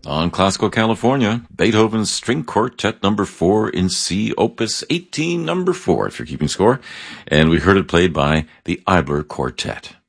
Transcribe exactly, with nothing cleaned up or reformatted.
On Classical California, Beethoven's String Quartet number four in C, Opus eighteen, number four, if you're keeping score. And we heard it played by the Eibler Quartet.